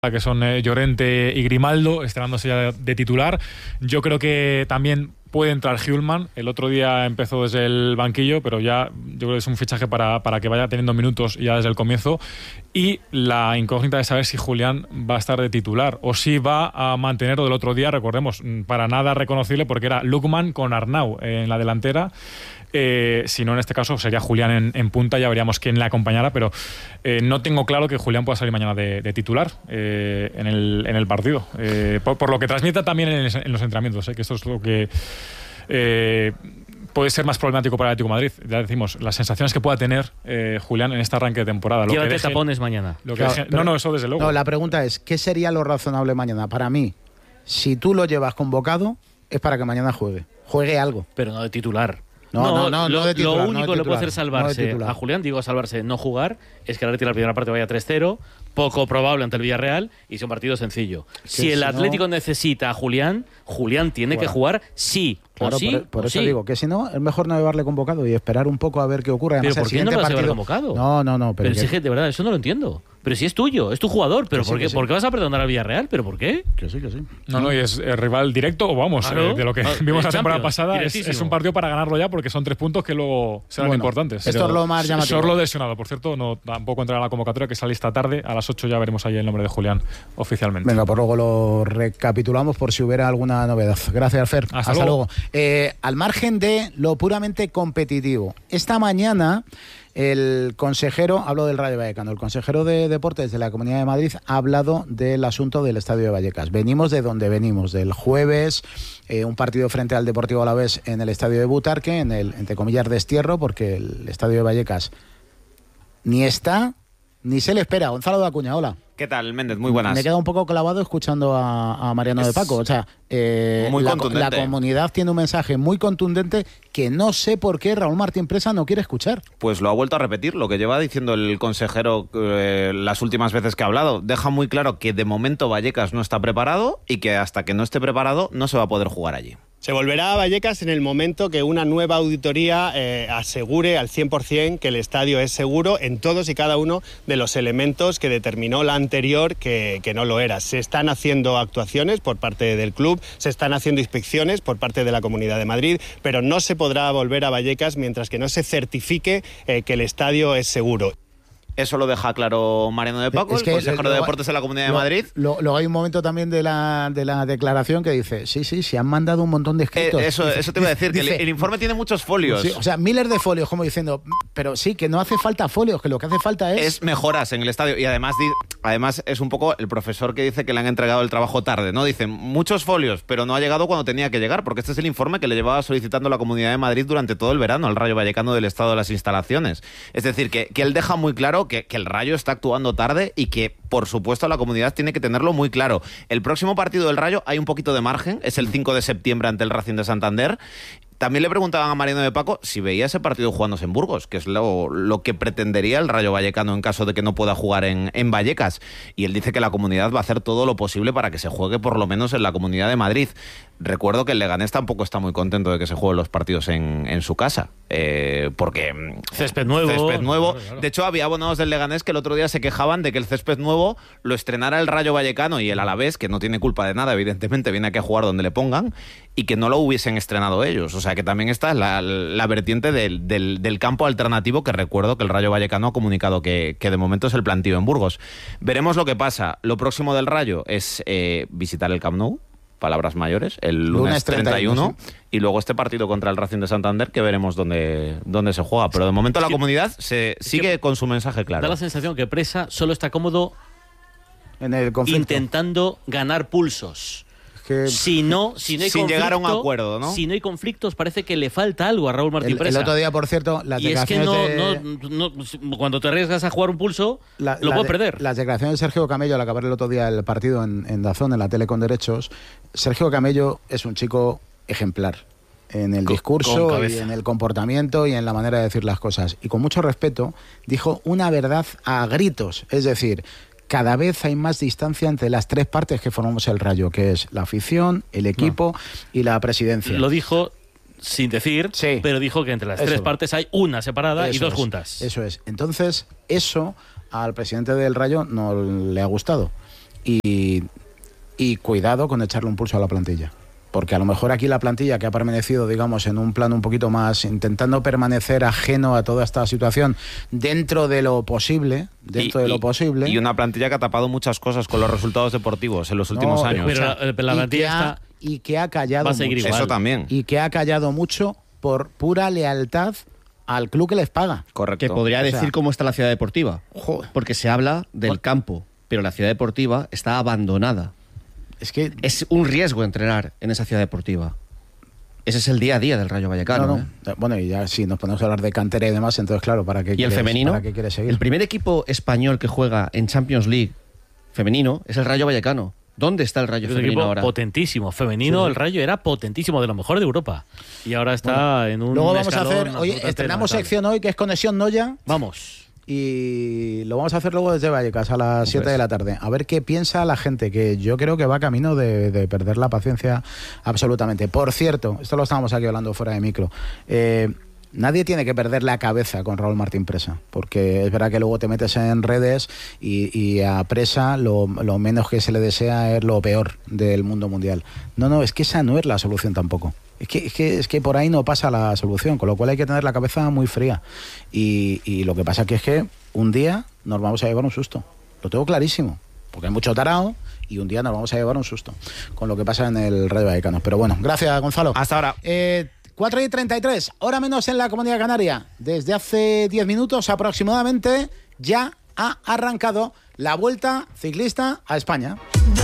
que son Llorente y Grimaldo, estrenándose ya de titular. Yo creo que también puede entrar Hjulmand. El otro día empezó desde el banquillo, pero ya yo creo que es un fichaje para que vaya teniendo minutos ya desde el comienzo. Y la incógnita de saber si Julián va a estar de titular o si va a mantenerlo del otro día. Recordemos, para nada reconocible porque era Lukman con Arnau en la delantera. Si no, en este caso sería Julián en punta, ya veríamos quién le acompañara, pero no tengo claro que Julián pueda salir mañana de titular en el partido, por lo que transmite también en los entrenamientos, que esto es lo que puede ser más problemático para el Atlético de Madrid. Ya decimos, las sensaciones que pueda tener Julián en este arranque de temporada. Llévate tapones mañana. No, eso desde luego. No, la pregunta es, ¿qué sería lo razonable mañana? Para mí, si tú lo llevas convocado, es para que mañana juegue algo. Pero no de titular. No de titular, lo único que le puede hacer salvarse a Julián, salvarse, no jugar, es que el Atlético la primera parte vaya 3-0, poco probable ante el Villarreal, y sea un partido sencillo. Si el Atlético necesita a Julián tiene que jugar sí. Claro, por eso digo que si no, es mejor no llevarle convocado y esperar un poco a ver qué ocurre. Además, ¿pero por qué no lo vas a llevar convocado? No. Pero si de verdad, eso no lo entiendo. Pero si es tuyo, es tu jugador. ¿Pero por qué vas a perdonar al Villarreal? ¿Pero por qué? Que sí. No, y es rival directo, o vamos, claro, de lo que vimos la temporada pasada. Es un partido para ganarlo ya porque son 3 puntos que luego serán importantes. Esto es lo más llamativo. Sorlo lesionado, por cierto, tampoco entrará a la convocatoria, que sale esta tarde. A las 8 ya veremos ahí el nombre de Julián oficialmente. Venga, pues luego lo recapitulamos por si hubiera alguna novedad. Gracias, Fer. Hasta luego. Al margen de lo puramente competitivo, esta mañana el consejero, hablo del Rayo Vallecano, el consejero de Deportes de la Comunidad de Madrid ha hablado del asunto del Estadio de Vallecas. Venimos de donde venimos, del jueves, un partido frente al Deportivo Alavés en el Estadio de Butarque, en el, entre comillas, destierro, porque el Estadio de Vallecas ni está, ni se le espera. Gonzalo de Acuña, hola. ¿Qué tal, Méndez? Muy buenas. Me he quedado un poco clavado escuchando a Mariano de Paco. O sea, la comunidad tiene un mensaje muy contundente que no sé por qué Raúl Martín Presa no quiere escuchar. Pues lo ha vuelto a repetir, lo que lleva diciendo el consejero las últimas veces que ha hablado. Deja muy claro que de momento Vallecas no está preparado y que hasta que no esté preparado no se va a poder jugar allí. Se volverá a Vallecas en el momento que una nueva auditoría asegure al 100% que el estadio es seguro en todos y cada uno de los elementos que determinó la anterior que no lo era. Se están haciendo actuaciones por parte del club, se están haciendo inspecciones por parte de la Comunidad de Madrid, pero no se podrá volver a Vallecas mientras que no se certifique que el estadio es seguro. Eso lo deja claro Mariano de Paco, el consejero de Deportes de la Comunidad de Madrid. Luego hay un momento también de la declaración que dice, sí, se han mandado un montón de escritos. Eso te iba a decir, que el informe tiene muchos folios. Sí, o sea, miles de folios, como diciendo, pero sí, que no hace falta folios, que lo que hace falta es mejoras en el estadio. Y además es un poco el profesor que dice que le han entregado el trabajo tarde, ¿no? Dicen, muchos folios, pero no ha llegado cuando tenía que llegar, porque este es el informe que le llevaba solicitando la Comunidad de Madrid durante todo el verano al Rayo Vallecano del estado de las instalaciones. Es decir, que él deja muy claro que el Rayo está actuando tarde y que, por supuesto, la comunidad tiene que tenerlo muy claro. El próximo partido del Rayo hay un poquito de margen, es el 5 de septiembre ante el Racing de Santander. También le preguntaban a Mariano de Paco si veía ese partido jugándose en Burgos, que es lo que pretendería el Rayo Vallecano en caso de que no pueda jugar en Vallecas. Y él dice que la comunidad va a hacer todo lo posible para que se juegue por lo menos en la Comunidad de Madrid. Recuerdo que el Leganés tampoco está muy contento de que se jueguen los partidos en su casa, porque césped nuevo. De hecho, había abonados del Leganés que el otro día se quejaban de que el césped nuevo lo estrenara el Rayo Vallecano y el Alavés, que no tiene culpa de nada, evidentemente, viene aquí a jugar donde le pongan, y que no lo hubiesen estrenado ellos. O sea, que también está la vertiente del campo alternativo, que recuerdo que el Rayo Vallecano ha comunicado que de momento es el plantío en Burgos. Veremos lo que pasa. Lo próximo del Rayo es visitar el Camp Nou, palabras mayores, el lunes 31, sí. Y luego este partido contra el Racing de Santander, que veremos dónde se juega. Pero de momento la comunidad sigue con su mensaje claro. Da la sensación que Presa solo está cómodo en el conflicto, intentando ganar pulsos. Si no hay sin llegar a un acuerdo, ¿no? Si no hay conflictos, parece que le falta algo a Raúl Martín Presa. El otro día, por cierto, las declaraciones cuando te arriesgas a jugar un pulso, lo puedes perder. Las declaraciones de Sergio Camello al acabar el otro día el partido en DAZN, en la tele con derechos. Sergio Camello es un chico ejemplar en el discurso y en el comportamiento y en la manera de decir las cosas. Y con mucho respeto, dijo una verdad a gritos. Es decir, cada vez hay más distancia entre las 3 partes que formamos el Rayo, que es la afición, el equipo y la presidencia. Lo dijo sin decir, sí, pero dijo que entre las 3 partes hay una separada y 2 juntas. Eso es. Entonces, eso al presidente del Rayo no le ha gustado. y cuidado con echarle un pulso a la plantilla. Porque a lo mejor aquí la plantilla que ha permanecido, digamos, en un plano un poquito más, intentando permanecer ajeno a toda esta situación dentro de lo posible, y una plantilla que ha tapado muchas cosas con los resultados deportivos en los últimos años. Pero la plantilla y que ha callado va a seguir mucho. igual. Eso también. Y que ha callado mucho por pura lealtad al club que les paga. Correcto. Que podría decir cómo está la ciudad deportiva. Joder. Porque se habla del campo, pero la ciudad deportiva está abandonada. Es que es un riesgo entrenar en esa ciudad deportiva. Ese es el día a día del Rayo Vallecano. No. Bueno, y ya si nos ponemos a hablar de cantera y demás, entonces claro, ¿para qué? Y el femenino, ¿para qué quieres seguir? El primer equipo español que juega en Champions League femenino es el Rayo Vallecano. ¿Dónde está el Rayo femenino ahora? Potentísimo, femenino, sí. El Rayo era potentísimo, de lo mejor de Europa. Y ahora está en un luego vamos a escalón hacer, hoy estrenamos sección hoy que es Conexión Noya. Vamos. Y lo vamos a hacer luego desde Vallecas a las 7 de la tarde. A ver qué piensa la gente, que yo creo que va camino de perder la paciencia absolutamente. Por cierto, esto lo estábamos aquí hablando fuera de micro. Nadie tiene que perder la cabeza con Raúl Martín Presa, porque es verdad que luego te metes en redes y a Presa lo menos que se le desea es lo peor del mundo mundial. No, es que esa no es la solución tampoco. Es que por ahí no pasa la solución, con lo cual hay que tener la cabeza muy fría. Y lo que pasa es que un día nos vamos a llevar un susto. Lo tengo clarísimo, porque hay mucho tarao y un día nos vamos a llevar un susto con lo que pasa en el Rayo Vallecano. Pero bueno, gracias, Gonzalo. Hasta ahora. 4:33, hora menos en la Comunidad Canaria. Desde hace 10 minutos aproximadamente ya ha arrancado la Vuelta Ciclista a España.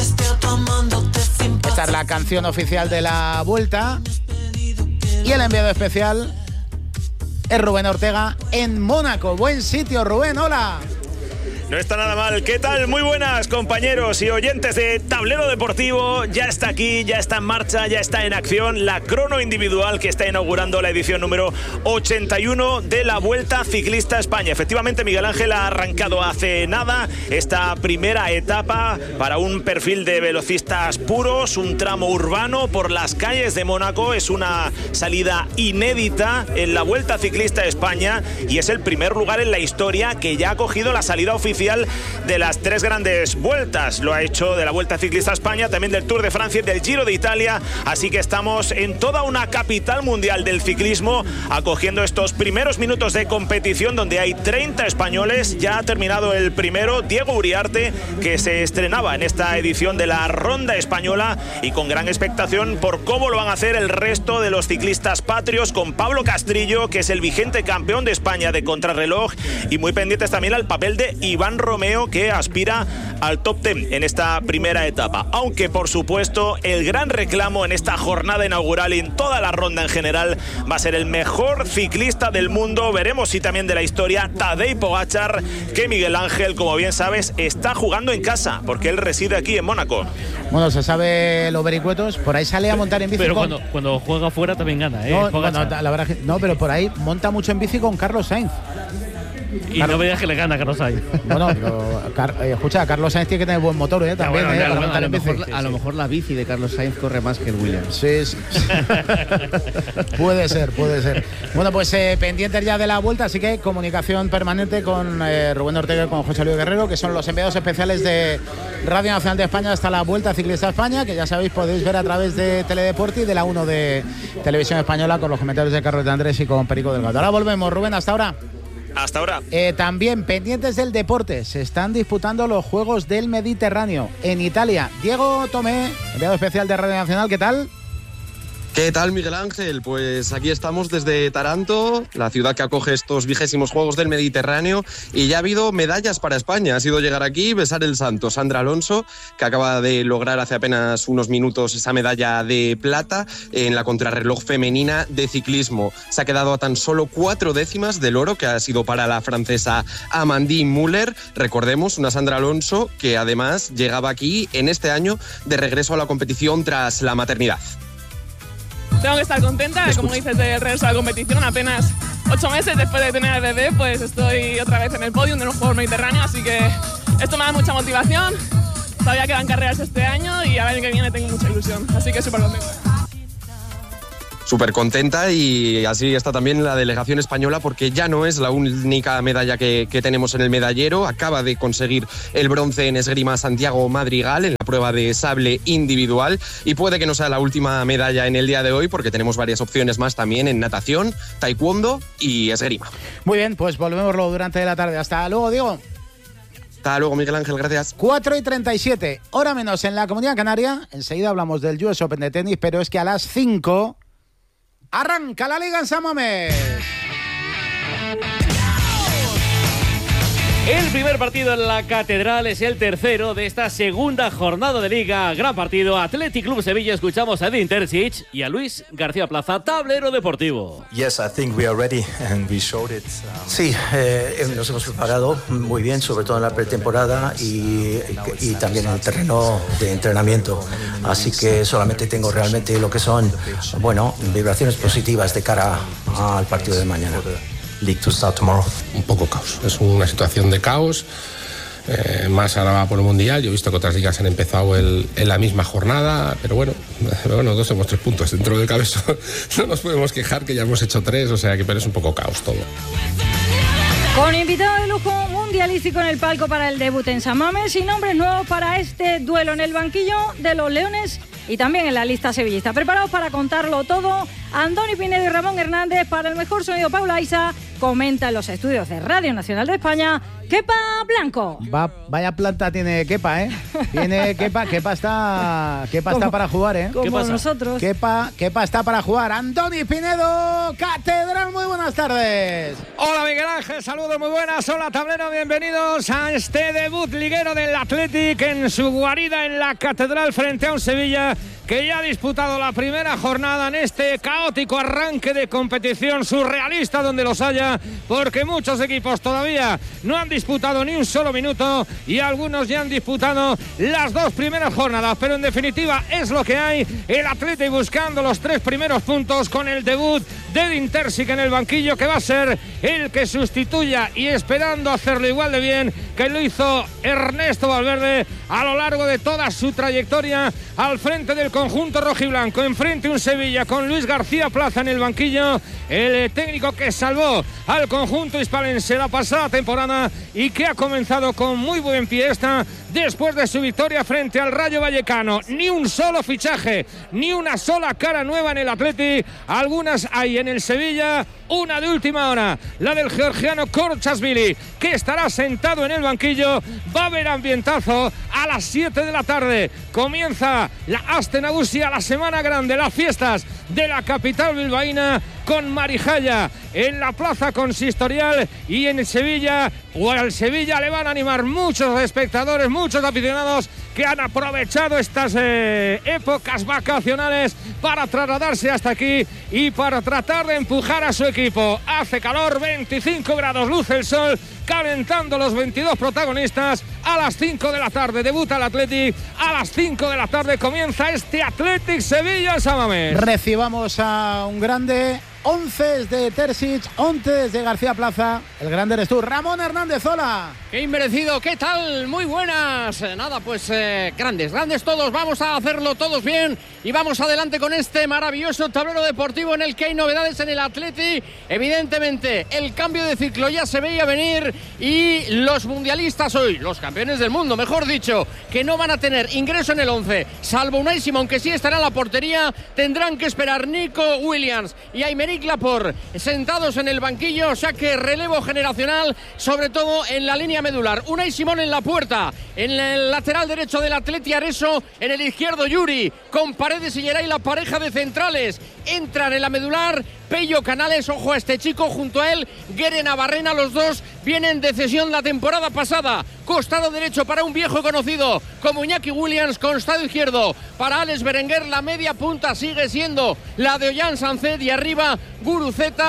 Esta es la canción oficial de la Vuelta y el enviado especial es Rubén Ortega en Mónaco. Buen sitio, Rubén, hola. No está nada mal. ¿Qué tal? Muy buenas, compañeros y oyentes de Tablero Deportivo. Ya está aquí, ya está en marcha, ya está en acción la crono individual que está inaugurando la edición número 81 de la Vuelta Ciclista a España. Efectivamente, Miguel Ángel ha arrancado hace nada esta primera etapa para un perfil de velocistas puros, un tramo urbano por las calles de Mónaco. Es una salida inédita en la Vuelta Ciclista a España y es el primer lugar en la historia que ya ha cogido la salida oficial de las tres grandes vueltas. Lo ha hecho de la Vuelta Ciclista a España, también del Tour de Francia y del Giro de Italia. Así que estamos en toda una capital mundial del ciclismo, acogiendo estos primeros minutos de competición donde hay 30 españoles. Ya ha terminado el primero, Diego Uriarte, que se estrenaba en esta edición de la Ronda Española, y con gran expectación por cómo lo van a hacer el resto de los ciclistas patrios, con Pablo Castrillo, que es el vigente campeón de España de contrarreloj, y muy pendientes también al papel de Iván Romeo, que aspira al top 10 en esta primera etapa. Aunque, por supuesto, el gran reclamo en esta jornada inaugural y en toda la ronda en general va a ser el mejor ciclista del mundo. Veremos si también de la historia, Tadej Pogačar, que Miguel Ángel, como bien sabes, está jugando en casa, porque él reside aquí en Mónaco. Bueno, se sabe los vericuetos, por ahí sale a montar en bici. Pero cuando juega fuera también gana, ¿eh? La verdad que, no, pero por ahí monta mucho en bici con Carlos Sainz. Y no me digas que le gana a Carlos Sainz. Bueno, escucha, Carlos Sainz tiene que tener buen motor, también. A lo mejor la bici de Carlos Sainz corre más que el Williams. Sí. Puede ser. Bueno, pues pendientes ya de la vuelta, así que comunicación permanente con Rubén Ortega y con José Luis Guerrero, que son los enviados especiales de Radio Nacional de España hasta la Vuelta Ciclista a España, que ya sabéis, podéis ver a través de Teledeporte y de la 1 de Televisión Española, con los comentarios de Carlos de Andrés y con Perico Delgado. Ahora volvemos, Rubén, hasta ahora. Hasta ahora. También pendientes del deporte, se están disputando los Juegos del Mediterráneo en Italia. Diego Tomé, enviado especial de Radio Nacional, ¿qué tal? ¿Qué tal, Miguel Ángel? Pues aquí estamos desde Taranto, la ciudad que acoge estos 20º Juegos del Mediterráneo, y ya ha habido medallas para España. Ha sido llegar aquí, besar el santo. Sandra Alonso, que acaba de lograr hace apenas unos minutos esa medalla de plata en la contrarreloj femenina de ciclismo. Se ha quedado a tan solo 4 décimas del oro, que ha sido para la francesa Amandine Muller. Recordemos, una Sandra Alonso que además llegaba aquí en este año de regreso a la competición tras la maternidad. Tengo que estar contenta, como dices, de regreso a la competición. Apenas 8 meses después de tener al bebé, pues estoy otra vez en el podium de los Juegos Mediterráneos, así que esto me da mucha motivación. Todavía quedan carreras este año y al año que viene tengo mucha ilusión, así que súper contenta. súper contenta, y así está también la delegación española, porque ya no es la única medalla que tenemos en el medallero. Acaba de conseguir el bronce en esgrima Santiago Madrigal en la prueba de sable individual, y puede que no sea la última medalla en el día de hoy, porque tenemos varias opciones más también en natación, taekwondo y esgrima. Muy bien, pues volvemos luego durante la tarde. Hasta luego, Diego. Hasta luego, Miguel Ángel, gracias. 4:37, hora menos en la Comunidad Canaria. Enseguida hablamos del US Open de tenis, pero es que a las 5 arranca la Liga en San Mamés. El primer partido en la Catedral es el tercero de esta segunda jornada de Liga. Gran partido, Athletic Club Sevilla. Escuchamos a Edin Terzic y a Luis García Plaza, Tablero Deportivo. Yes, I think we are ready and we showed it. Sí, nos hemos preparado muy bien, sobre todo en la pretemporada y también en el terreno de entrenamiento. Así que solamente tengo realmente lo que son, vibraciones positivas de cara al partido de mañana. League to start tomorrow. Un poco caos, es una situación de caos, más ahora va por el Mundial. Yo he visto que otras ligas han empezado en la misma jornada, pero bueno, nosotros tenemos 3 puntos dentro del cabezo. No nos podemos quejar, que ya hemos hecho 3, o sea que pero es un poco caos todo. Con invitado de lujo mundialístico en el palco para el debut en San Mamés y nombres nuevos para este duelo en el banquillo de los Leones y también en la lista sevillista. Preparados para contarlo todo, Andoni Pinedo y Ramón Hernández. Para el mejor sonido, Paula Isa comenta en los estudios de Radio Nacional de España, Kepa Blanco. Vaya planta tiene Kepa, ¿eh? Tiene Kepa está para jugar, ¿eh? Como nosotros. Kepa está para jugar. Andoni Pinedo, Catedral, muy buenas tardes. Hola Miguel Ángel, saludos muy buenas. Hola tablero, bienvenidos a este debut liguero del Athletic en su guarida en la Catedral frente a un Sevilla que ya ha disputado la primera jornada en este caótico arranque de competición surrealista donde los haya, porque muchos equipos todavía no han disputado ni un solo minuto y algunos ya han disputado las 2 primeras jornadas, pero en definitiva es lo que hay. El Athletic buscando los 3 primeros puntos con el debut de Edin Terzic en el banquillo, que va a ser el que sustituya y esperando hacerlo igual de bien que lo hizo Ernesto Valverde a lo largo de toda su trayectoria al frente del conjunto rojiblanco. Enfrente un Sevilla con Luis García Plaza en el banquillo, el técnico que salvó al conjunto hispalense la pasada temporada y que ha comenzado con muy buen pie después de su victoria frente al Rayo Vallecano. Ni un solo fichaje, ni una sola cara nueva en el Athletic. Algunas hay en el Sevilla, una de última hora, la del georgiano Korchashvili, que estará sentado en el banquillo. Va a haber ambientazo a las 7 de la tarde. Comienza la Aste Nagusia, la semana grande, las fiestas de la capital bilbaína, con Marijaya en la plaza consistorial, y en Sevilla, o al Sevilla le van a animar muchos espectadores, muchos aficionados que han aprovechado estas épocas vacacionales para trasladarse hasta aquí y para tratar de empujar a su equipo. Hace calor, 25 grados, luce el sol, calentando los 22 protagonistas. A las 5 de la tarde debuta el Athletic, a las 5 de la tarde comienza este Athletic Sevilla en San Mamés. Recibamos a un grande. 11 de Terzic, 11 de García Plaza. El grande eres tú, Ramón Hernández. Hola. Qué inmerecido, ¿qué tal? Muy buenas. Nada, pues grandes todos. Vamos a hacerlo todos bien y vamos adelante con este maravilloso tablero deportivo en el que hay novedades en el Athletic. Evidentemente, el cambio de ciclo ya se veía venir y los mundialistas hoy, los campeones del mundo, mejor dicho, que no van a tener ingreso en el 11, salvo Unai Simón, que sí estará en la portería, tendrán que esperar Nico Williams y Aymeric Laporte sentados en el banquillo, o sea que relevo generacional, sobre todo en la línea medular. Unai Simón en la puerta, en el lateral derecho del Athletic Areso, en el izquierdo Yuri, con Paredes y Geray, la pareja de centrales. Entran en la medular Pello Canales, ojo a este chico, junto a él Guere Navarrena, los dos vienen de cesión la temporada pasada. Costado derecho para un viejo conocido como Iñaki Williams, costado izquierdo para Alex Berenguer, la media punta sigue siendo la de Ollán Sancet y arriba Guruceta.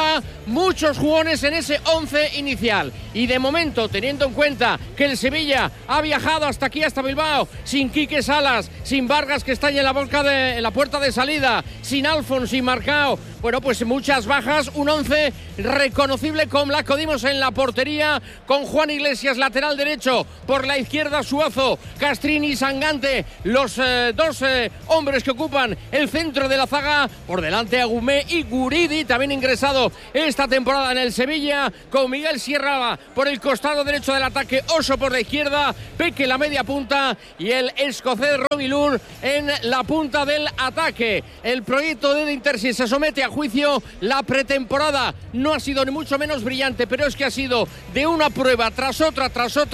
muchos jugones en ese 11 inicial. Y de momento, teniendo en cuenta que el Sevilla ha viajado hasta aquí, hasta Bilbao, sin Quique Salas, sin Vargas, que está ahí en la puerta de salida, sin Alfons, sin Marcao, bueno, pues muchas bajas, un 11 reconocible con Blanco Dimos en la portería, con Juan Iglesias lateral derecho, por la izquierda Suazo, Castrini, Sangante, los dos hombres que ocupan el centro de la zaga, por delante Agumé y Guridi, también ingresado esta temporada en el Sevilla, con Miguel Sierra por el costado derecho del ataque, Oso por la izquierda, Peque la media punta y el escocés Robilur en la punta del ataque. El proyecto de Intersi se somete a juicio. La pretemporada no ha sido ni mucho menos brillante, pero es que ha sido de una prueba tras otra,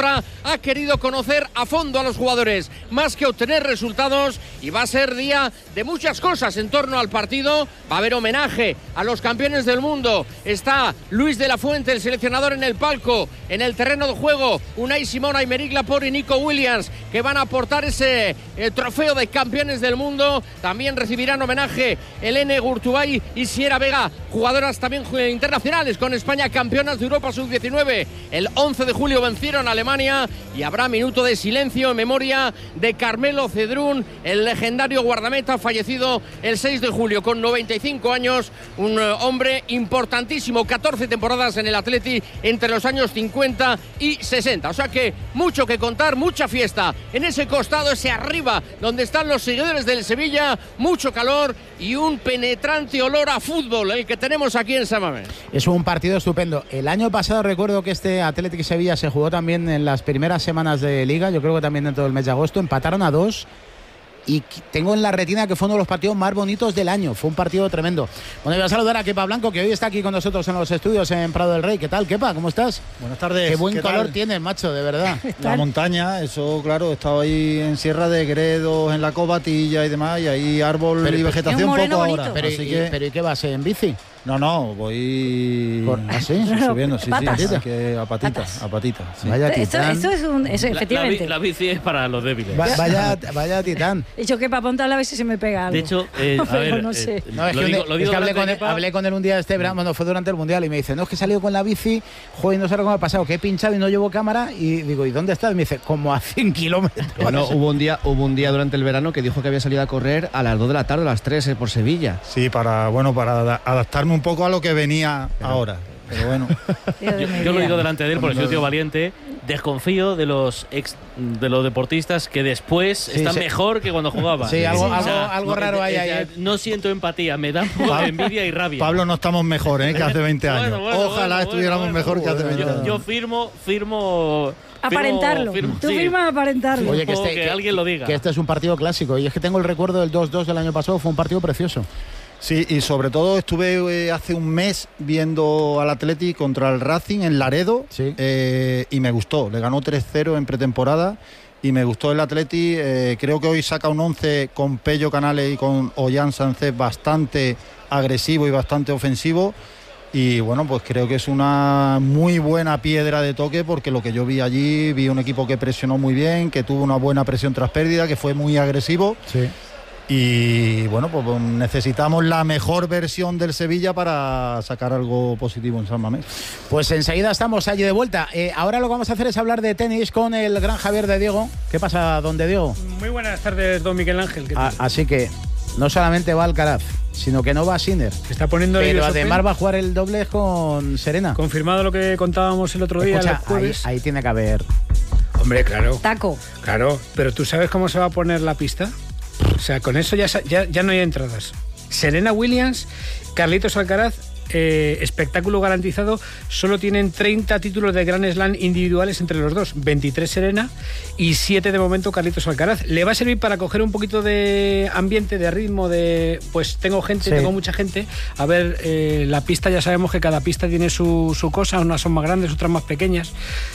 ha querido conocer a fondo a los jugadores, más que obtener resultados, y va a ser día de muchas cosas en torno al partido. Va a haber homenaje a los campeones del mundo, está Luis de la Fuente, el seleccionador, en el palco, en el terreno de juego, Unai Simón, Aymeric Laporte y Nico Williams, que van a aportar ese trofeo de campeones del mundo. También recibirán homenaje Elene Gurtubay y Sierra Vega, jugadoras también internacionales con España, campeonas de Europa sub-19. El 11 de julio vencieron a Alemania, y habrá minuto de silencio en memoria de Carmelo Cedrún, el legendario guardameta fallecido el 6 de julio con 95 años, un hombre importantísimo, 14 temporadas en el Atleti entre los años 50 y 60. O sea que mucho que contar, mucha fiesta en ese costado, ese arriba donde están los seguidores del Sevilla, mucho calor y un penetrante olor a fútbol el que tenemos aquí en San Mamés. Es un partido estupendo. El año pasado recuerdo que este Athletic Sevilla se jugó también en las primeras semanas de Liga, yo creo que también dentro del mes de agosto, empataron a 2. Y tengo en la retina que fue uno de los partidos más bonitos del año. Fue un partido tremendo. Bueno, voy a saludar a Kepa Blanco, que hoy está aquí con nosotros en los estudios en Prado del Rey. ¿Qué tal, Kepa? ¿Cómo estás? Buenas tardes. Qué buen color tienes, macho, de verdad. La montaña, eso, claro. He estado ahí en Sierra de Gredos, en la Cobatilla y demás, y ahí árbol y vegetación poco ahora. Pero ¿y qué vas, en bici? No, voy así subiendo, sí, que a patita. Sí. Vaya titán. Esto es efectivamente. La bici es para los débiles. Vaya titán. He dicho que para apuntar a ver si se me pega algo. De hecho, a ver, no sé. Hablé con él un día este verano, fue durante el Mundial, y me dice, no, es que he salido con la bici, joder, no sé cómo ha pasado, que he pinchado y no llevo cámara, y digo, ¿y dónde estás? Y me dice, como a 100 kilómetros. Bueno, hubo un día durante el verano que dijo que había salido a correr a las 2 de la tarde, a las 3 por Sevilla. Sí, para adaptarme un poco a lo que venía ahora. Pero bueno. Yo lo digo delante de él porque soy un tío valiente. Desconfío de los deportistas que después están mejor que cuando jugaban. Sí, algo raro hay ahí. No siento empatía, me da un poco de envidia y rabia. Pablo, no estamos mejor que hace 20 años. Ojalá estuviéramos mejor que hace 20 años. Yo firmo aparentarlo. Tú firmas aparentarlo. Oye, que alguien lo diga. Que este es un partido clásico. Y es que tengo el recuerdo del 2-2 del año pasado. Fue un partido precioso. Sí, y sobre todo estuve hace un mes viendo al Atleti contra el Racing en Laredo, y me gustó. Le ganó 3-0 en pretemporada y me gustó el Atleti. Creo que hoy saca un 11 con Pello Canales y con Ollán Sánchez bastante agresivo y bastante ofensivo. Y bueno, pues creo que es una muy buena piedra de toque, porque lo que yo vi allí, vi un equipo que presionó muy bien, que tuvo una buena presión tras pérdida, que fue muy agresivo. Sí. Y bueno, pues necesitamos la mejor versión del Sevilla para sacar algo positivo en San Mamés. Pues enseguida estamos allí de vuelta. Ahora lo que vamos a hacer es hablar de tenis con el gran Javier de Diego. ¿Qué pasa, don de Diego? Muy buenas tardes, don Miguel Ángel. Así que no solamente va Alcaraz, sino que no va Sinner. Está poniendo pero además va a jugar el doble con Serena. Confirmado lo que contábamos el otro día. Escucha, el jueves. Ahí tiene que haber... Hombre, claro. Taco. Claro, pero ¿tú sabes cómo se va a poner la pista? O sea, con eso ya no hay entradas. Serena Williams, Carlitos Alcaraz, espectáculo garantizado. Solo tienen 30 títulos de Grand Slam individuales entre los dos. 23 Serena y 7 de momento Carlitos Alcaraz. Le va a servir para coger un poquito de ambiente, de ritmo, pues tengo mucha gente. A ver, la pista, ya sabemos que cada pista tiene su cosa. Unas son más grandes, otras más pequeñas.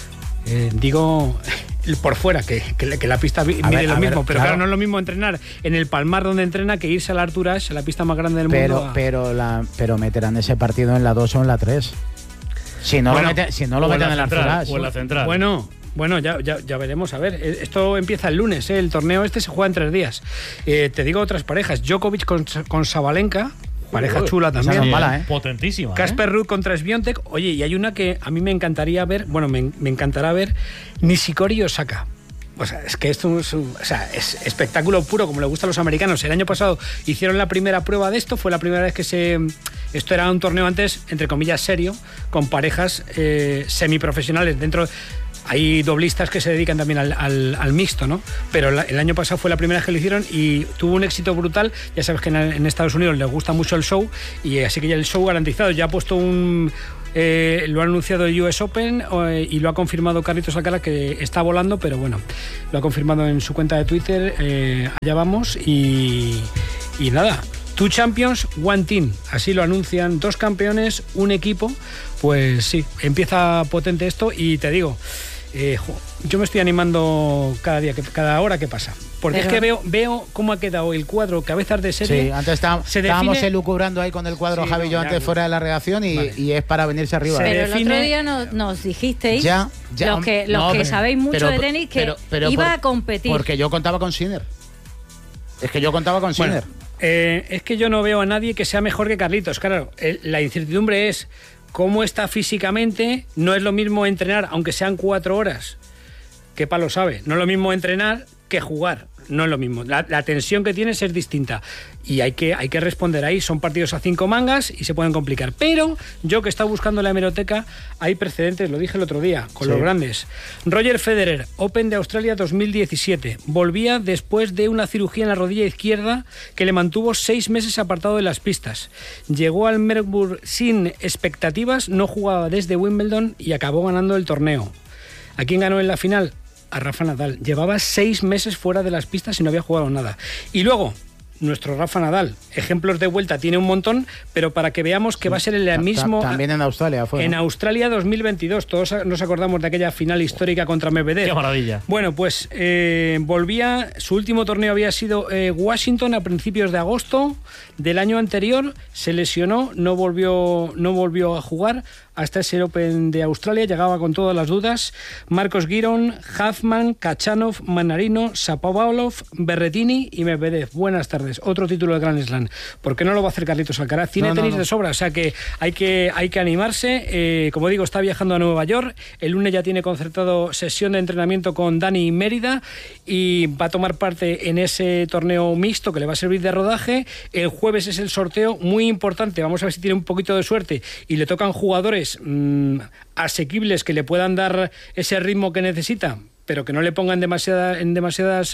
Digo por fuera que la pista mide lo mismo, pero claro, no es lo mismo entrenar en el Palmar donde entrena que irse a la Arturage, la pista más grande del mundo. Pero meterán ese partido en la 2 o en la 3. Si no lo meten en la Arturage o en la central. Bueno, ya veremos. A ver, esto empieza el lunes, el torneo este se juega en 3 días. Te digo otras parejas. Djokovic con Sabalenka. Pareja chula también. Esa no es mala, Potentísima. Casper Ruud contra Swiatek. Oye, y hay una que a mí me encantaría ver, me encantará ver, Nishikori Osaka. O sea, es que esto es espectáculo puro, como le gusta a los americanos. El año pasado hicieron la primera prueba de esto, fue la primera vez que esto era un torneo antes, entre comillas, serio, con parejas semiprofesionales. Dentro hay doblistas que se dedican también al mixto, ¿no? Pero el año pasado fue la primera vez que lo hicieron y tuvo un éxito brutal. Ya sabes que en Estados Unidos les gusta mucho el show, y así que ya el show garantizado. Ya ha puesto lo ha anunciado el US Open y lo ha confirmado Carlitos Alcaraz, que está volando, pero bueno, lo ha confirmado en su cuenta de Twitter. Allá vamos y nada. 2 champions, 1 team. Así lo anuncian, 2 campeones, un equipo. Pues sí, empieza potente esto y te digo, yo me estoy animando cada hora que pasa. Porque es que veo cómo ha quedado el cuadro cabezas de serie. Sí, antes estábamos elucubrando ahí con el cuadro, sí, Javi y yo antes fuera de la redacción y es para venirse arriba. Pero el otro día nos dijisteis, los que sabéis mucho de tenis, que iba a competir. Porque yo contaba con Sinner. Es que yo contaba con Sinner. Es que yo no veo a nadie que sea mejor que Carlitos. Claro, la incertidumbre es cómo está físicamente. No es lo mismo entrenar, aunque sean 4 horas. Qué palo sabe. No es lo mismo entrenar que jugar. No es lo mismo. La tensión que tienes es distinta. Y hay que responder ahí. Son partidos a 5 mangas y se pueden complicar. Pero yo, que he estado buscando en la hemeroteca, hay precedentes, lo dije el otro día, con los grandes. Roger Federer, Open de Australia 2017. Volvía después de una cirugía en la rodilla izquierda que le mantuvo 6 meses apartado de las pistas. Llegó al Melbourne sin expectativas, no jugaba desde Wimbledon y acabó ganando el torneo. ¿A quién ganó en la final? A Rafa Nadal. Llevaba 6 meses fuera de las pistas y no había jugado nada. Y luego, nuestro Rafa Nadal, ejemplos de vuelta tiene un montón, pero para que veamos que va a ser el mismo... También en Australia fue, ¿no? En Australia 2022, todos nos acordamos de aquella final histórica contra Medvedev. ¡Qué maravilla! Bueno, pues volvía, su último torneo había sido Washington a principios de agosto del año anterior, se lesionó, no volvió a jugar hasta ese Open de Australia. Llegaba con todas las dudas: Marcos Giron, Huffman, Kachanov, Manarino, Shapovalov, Berrettini y Medvedev. Buenas tardes. Otro título de Grand Slam. ¿Por qué no lo va a hacer Carlitos Alcaraz? Tiene tenis de sobra, o sea que hay que animarse. Como digo, está viajando a Nueva York. El lunes ya tiene concertado sesión de entrenamiento con Dani Mérida y va a tomar parte en ese torneo mixto que le va a servir de rodaje. El jueves es el sorteo, muy importante. Vamos a ver si tiene un poquito de suerte y le tocan jugadores asequibles que le puedan dar ese ritmo que necesita, pero que no le pongan demasiadas...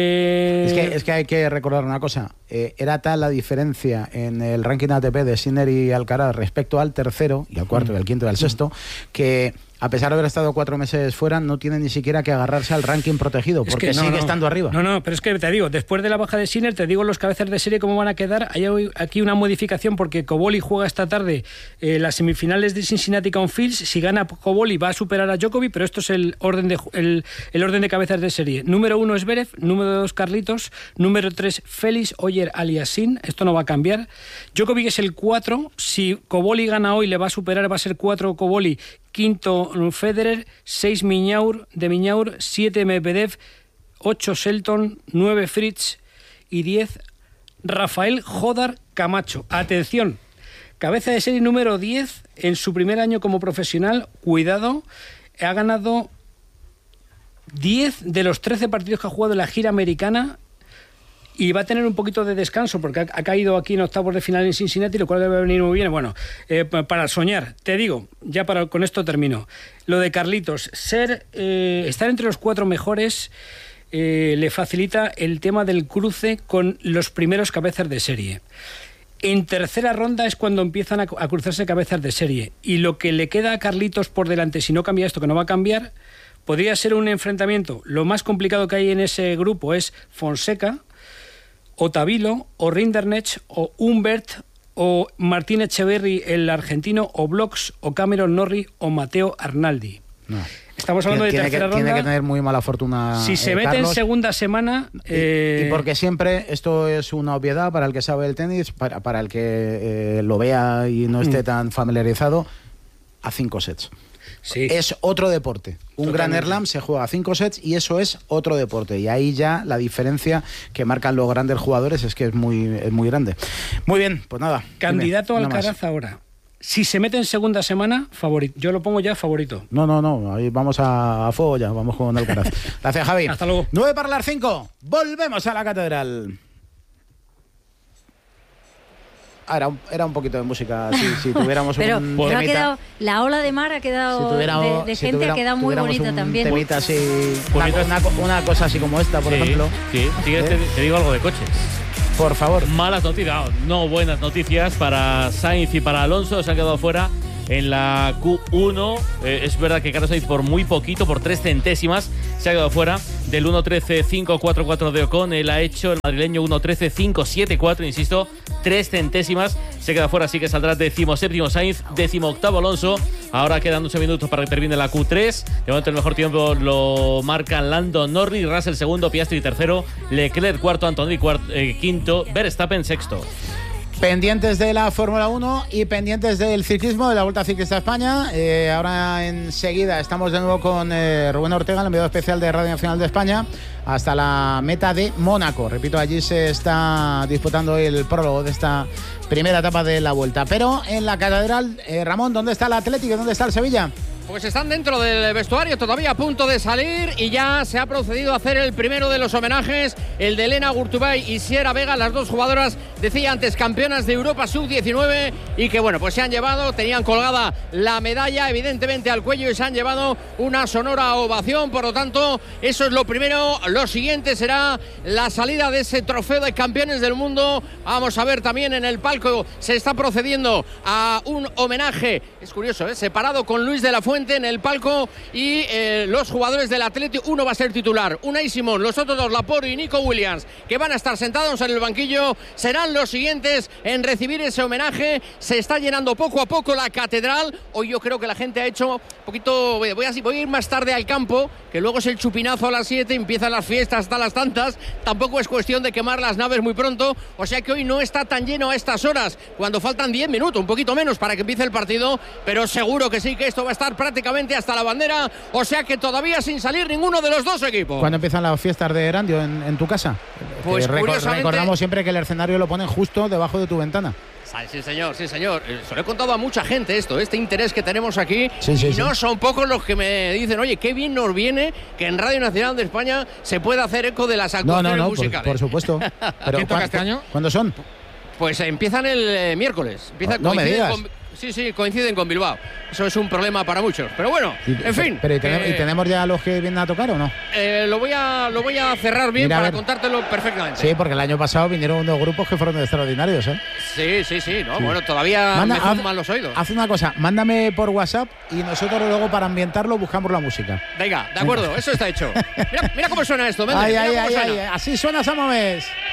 Es que hay que recordar una cosa. Era tal la diferencia en el ranking ATP de Sinner y Alcaraz respecto al tercero, y al cuarto, y al quinto y al sexto, que a pesar de haber estado 4 meses fuera, no tiene ni siquiera que agarrarse al ranking protegido, porque sigue estando arriba. No, pero es que te digo, después de la baja de Sinner, te digo los cabezas de serie cómo van a quedar. Hay aquí una modificación, porque Cobolli juega esta tarde las semifinales de Cincinnati con Fields. Si gana Cobolli va a superar a Djokovic, pero esto es el orden de cabezas de serie. Número 1 es Zverev, número 2 Carlitos, número 3 Félix Auger-Aliassime. Esto no va a cambiar. Djokovic es el 4. Si Cobolli gana hoy, le va a superar, va a ser 4 Cobolli, 5 Federer, 6 Miñaur, 7 Medvedev, 8 Shelton, 9 Fritz y 10 Rafael Jodar Camacho. Atención, cabeza de serie número 10 en su primer año como profesional. Cuidado, ha ganado 10 de los 13 partidos que ha jugado en la gira americana. Y va a tener un poquito de descanso porque ha caído aquí en octavos de final en Cincinnati, lo cual le va a venir muy bien. Bueno, para soñar, te digo, ya con esto termino. Lo de Carlitos, estar entre los 4 mejores le facilita el tema del cruce con los primeros cabezas de serie. En tercera ronda es cuando empiezan a cruzarse cabezas de serie. Y lo que le queda a Carlitos por delante, si no cambia esto, que no va a cambiar, podría ser un enfrentamiento. Lo más complicado que hay en ese grupo es Fonseca, o Tavilo, o Rinderknecht, o Humbert, o Martín Echeverry, el argentino, o Blox, o Cameron Norrie, o Mateo Arnaldi. No. Estamos hablando de tercera ronda. Tiene que tener muy mala fortuna. Si se mete Carlos, en segunda semana... Y porque siempre esto es una obviedad para el que sabe el tenis, para el que lo vea y no esté tan familiarizado, a 5 sets. Sí. Es otro deporte. Un Grand Slam se juega a 5 sets y eso es otro deporte. Y ahí ya la diferencia que marcan los grandes jugadores es que es muy grande. Muy bien, pues nada. Candidato Alcaraz ahora. Si se mete en segunda semana, favorito. Yo lo pongo ya favorito. No. Ahí vamos a fuego ya. Vamos con Alcaraz. Gracias, Javi. Hasta luego. 9 para las 5. Volvemos a la catedral. Era un poquito de música, si tuviéramos pero un temita. Ha quedado, la ola de mar ha quedado de gente ha quedado muy bonita también. Temita así, una cosa así como esta, por ejemplo. Sí, te digo algo de coches. Por favor. Malas noticias, no buenas noticias para Sainz y para Alonso. Se han quedado fuera en la Q1. Es verdad que Carlos Sainz por muy poquito, por 3 centésimas, se ha quedado fuera del 1.13.544 de Ocon. Él ha hecho el madrileño 1.13.574, insisto, 3 centésimas. Se queda fuera, así que saldrá 17º Sainz, 18º Alonso. Ahora quedan 8 minutos para que termine la Q3. De momento el mejor tiempo lo marcan Lando Norris, Russell segundo, Piastri tercero, Leclerc cuarto, Antonelli quinto, Verstappen sexto. Pendientes de la Fórmula 1 y pendientes del ciclismo, de la Vuelta Ciclista a España. Ahora enseguida estamos de nuevo con Rubén Ortega, el enviado especial de Radio Nacional de España, hasta la meta de Mónaco. Repito, allí se está disputando el prólogo de esta primera etapa de la Vuelta. Pero en la catedral, Ramón, ¿dónde está el Atlético y dónde está el Sevilla? Pues están dentro del vestuario, todavía a punto de salir, y ya se ha procedido a hacer el primero de los homenajes, el de Elena Gurtubay y Sierra Vega, las dos jugadoras, decía antes, campeonas de Europa Sub-19, y que bueno, pues se han llevado, tenían colgada la medalla evidentemente al cuello y se han llevado una sonora ovación. Por lo tanto, eso es lo primero. Lo siguiente será la salida de ese trofeo de campeones del mundo. Vamos a ver también en el palco, se está procediendo a un homenaje, es curioso, separado con Luis de la Fuente en el palco, y los jugadores del Atlético, uno va a ser titular, Unai Simón, los otros dos, Laporte y Nico Williams, que van a estar sentados en el banquillo, serán los siguientes en recibir ese homenaje. Se está llenando poco a poco la catedral. Hoy yo creo que la gente ha hecho un poquito, voy a ir más tarde al campo, que luego es el chupinazo a las 7, empiezan las fiestas hasta las tantas, tampoco es cuestión de quemar las naves muy pronto, o sea que hoy no está tan lleno a estas horas, cuando faltan 10 minutos, un poquito menos para que empiece el partido, pero seguro que sí, que esto va a estar prácticamente hasta la bandera, o sea que todavía sin salir ninguno de los dos equipos. ¿Cuándo empiezan las fiestas de Erandio en tu casa? Pues recordamos siempre que el escenario lo ponen justo debajo de tu ventana. Sí, señor. Se lo he contado a mucha gente este interés que tenemos aquí. Sí. No son pocos los que me dicen, oye, qué bien nos viene que en Radio Nacional de España se pueda hacer eco de las actuaciones musicales. Por supuesto. Pero ¿quién toca este año? ¿Cuándo son? Pues empiezan el miércoles. No me digas. Sí, coinciden con Bilbao. Eso es un problema para muchos. Pero bueno, en fin. Pero ¿y tenemos ya los que vienen a tocar o no? Lo voy a cerrar bien para contártelo perfectamente. Sí, porque el año pasado vinieron unos grupos que fueron extraordinarios, ¿eh? Sí. No, bueno, todavía me zuman los oídos. Haz una cosa, mándame por WhatsApp y nosotros luego para ambientarlo buscamos la música. Venga, de acuerdo, eso está hecho. Mira cómo suena esto, Méndez. Así suena Samamés.